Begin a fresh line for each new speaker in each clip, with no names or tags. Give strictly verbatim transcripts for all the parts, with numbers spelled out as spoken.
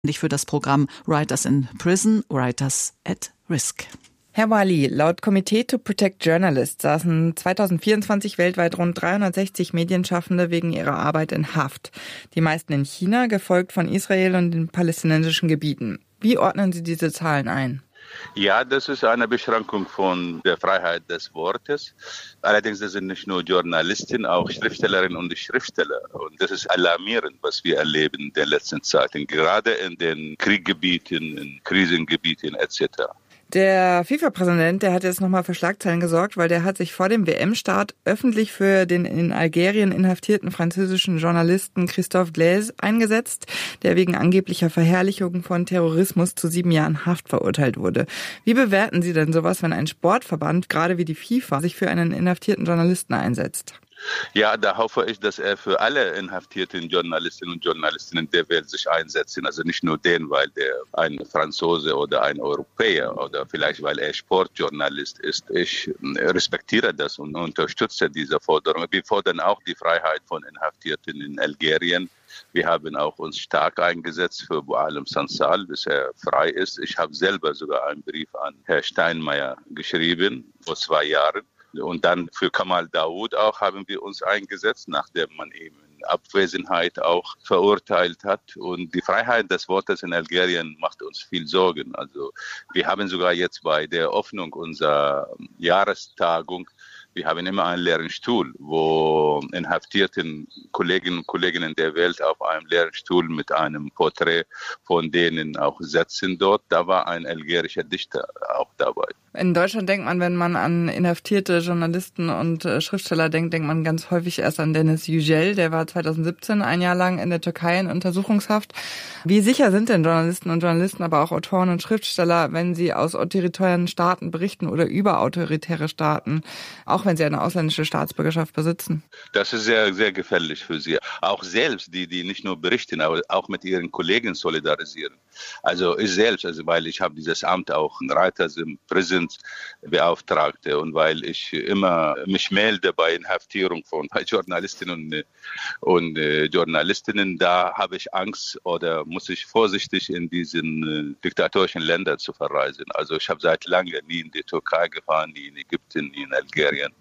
für das Programm Writers in Prison, Writers at Risk.
Herr Wali, laut Committee to Protect Journalists saßen zweitausendvierundzwanzig weltweit rund dreihundertsechzig Medienschaffende wegen ihrer Arbeit in Haft. Die meisten in China, gefolgt von Israel und den palästinensischen Gebieten. Wie ordnen Sie diese Zahlen ein?
Ja, das ist eine Beschränkung von der Freiheit des Wortes. Allerdings das sind nicht nur Journalisten, auch Schriftstellerinnen und Schriftsteller. Und das ist alarmierend, was wir erleben in den letzten Zeiten, gerade in den Krieggebieten, in Krisengebieten et cetera.
Der FIFA-Präsident, der hat jetzt nochmal für Schlagzeilen gesorgt, weil der hat sich vor dem W M-Start öffentlich für den in Algerien inhaftierten französischen Journalisten Christophe Glaise eingesetzt, der wegen angeblicher Verherrlichung von Terrorismus zu sieben Jahren Haft verurteilt wurde. Wie bewerten Sie denn sowas, wenn ein Sportverband, gerade wie die FIFA, sich für einen inhaftierten Journalisten einsetzt?
Ja, da hoffe ich, dass er für alle inhaftierten Journalistinnen und Journalisten der Welt sich einsetzen. Also nicht nur den, weil der ein Franzose oder ein Europäer oder vielleicht weil er Sportjournalist ist. Ich respektiere das und unterstütze diese Forderung. Wir fordern auch die Freiheit von Inhaftierten in Algerien. Wir haben auch uns stark eingesetzt für Boualem Sansal, bis er frei ist. Ich habe selber sogar einen Brief an Herrn Steinmeier geschrieben, vor zwei Jahren. Und dann für Kamal Daoud auch haben wir uns eingesetzt, nachdem man eben in Abwesenheit auch verurteilt hat. Und die Freiheit des Wortes in Algerien macht uns viel Sorgen. Also wir haben sogar jetzt bei der Öffnung unserer Jahrestagung, wir haben immer einen leeren Stuhl, wo inhaftierten Kolleginnen und Kollegen in der Welt auf einem leeren Stuhl mit einem Porträt von denen auch sitzen dort. Da war ein algerischer Dichter auch dabei.
In Deutschland denkt man, wenn man an inhaftierte Journalisten und Schriftsteller denkt, denkt man ganz häufig erst an Deniz Yücel. Der war zweitausendsiebzehn ein Jahr lang in der Türkei in Untersuchungshaft. Wie sicher sind denn Journalisten und Journalisten, aber auch Autoren und Schriftsteller, wenn sie aus autoritären Staaten berichten oder über autoritäre Staaten, auch wenn sie eine ausländische Staatsbürgerschaft besitzen?
Das ist sehr, sehr gefährlich für sie. Auch selbst, die, die nicht nur berichten, aber auch mit ihren Kollegen solidarisieren. Also ich selbst, also weil ich habe dieses Amt auch Writers in Prison Beauftragte und weil ich immer mich melde bei Inhaftierung von Journalistinnen und, und äh, Journalistinnen, da habe ich Angst oder muss ich vorsichtig in diesen äh, diktatorischen Ländern zu verreisen. Also ich habe seit langem nie in die Türkei gefahren, nie in Ägypten, nie in Algerien.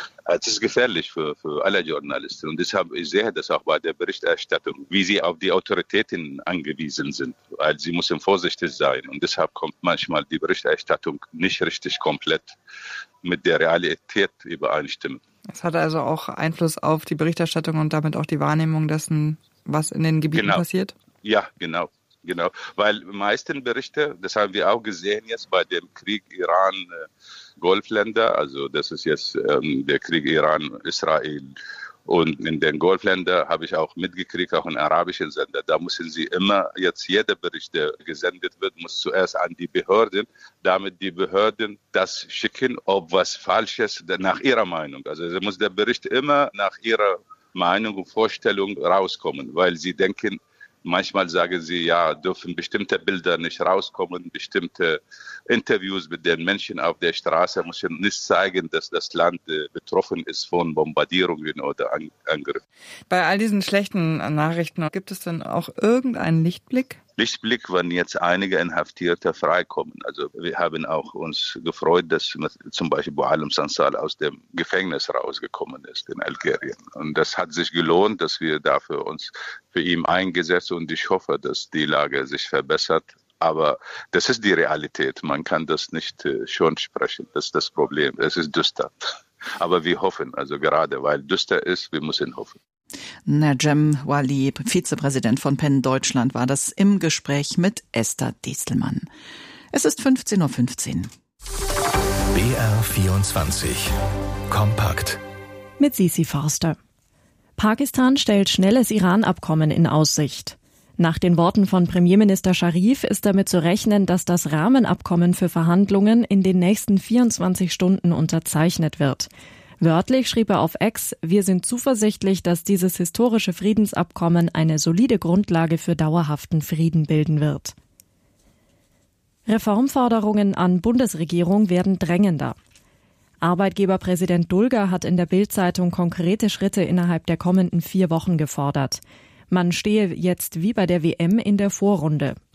Es ist gefährlich für, für alle Journalisten und deshalb ich sehe das auch bei der Berichterstattung, wie sie auf die Autoritäten angewiesen sind, weil sie müssen vorsichtig sein und deshalb kommt manchmal die Berichterstattung nicht richtig komplett mit der Realität übereinstimmen.
Es hat also auch Einfluss auf die Berichterstattung und damit auch die Wahrnehmung dessen, was in den Gebieten
genau.
passiert?
Ja, genau. Genau, weil die meisten Berichte, das haben wir auch gesehen jetzt bei dem Krieg Iran-Golfländer, also das ist jetzt ähm, der Krieg Iran-Israel und in den Golfländern habe ich auch mitgekriegt, auch in arabischen Sendern, da müssen sie immer, jetzt jeder Bericht, der gesendet wird, muss zuerst an die Behörden, damit die Behörden das schicken, ob was Falsches nach ihrer Meinung, also muss der Bericht immer nach ihrer Meinung und Vorstellung rauskommen, weil sie denken, manchmal sagen sie, ja, dürfen bestimmte Bilder nicht rauskommen, bestimmte Interviews mit den Menschen auf der Straße müssen nicht zeigen, dass das Land äh, betroffen ist von Bombardierungen oder An- Angriffen.
Bei all diesen schlechten Nachrichten, gibt es denn auch irgendeinen Lichtblick?
Lichtblick, wenn jetzt einige Inhaftierte freikommen. Also wir haben auch uns gefreut, dass zum Beispiel Boualem Sansal aus dem Gefängnis rausgekommen ist in Algerien. Und das hat sich gelohnt, dass wir dafür uns für ihn eingesetzt und ich hoffe, dass die Lage sich verbessert. Aber das ist die Realität. Man kann das nicht äh, schon sprechen. Das ist das Problem. Es ist düster. Aber wir hoffen, also gerade weil düster ist, wir müssen hoffen.
Najem Wali, Vizepräsident von PEN Deutschland, war das im Gespräch mit Esther Distelmann. Es ist fünfzehn Uhr fünfzehn.
B R vierundzwanzig. Kompakt.
Mit Sisi Forster. Pakistan stellt schnelles Iran-Abkommen in Aussicht. Nach den Worten von Premierminister Scharif ist damit zu rechnen, dass das Rahmenabkommen für Verhandlungen in den nächsten vierundzwanzig Stunden unterzeichnet wird. Wörtlich schrieb er auf X, wir sind zuversichtlich, dass dieses historische Friedensabkommen eine solide Grundlage für dauerhaften Frieden bilden wird. Reformforderungen an Bundesregierung werden drängender. Arbeitgeberpräsident Dulger hat in der Bild-Zeitung konkrete Schritte innerhalb der kommenden vier Wochen gefordert. Man stehe jetzt wie bei der W M in der Vorrunde.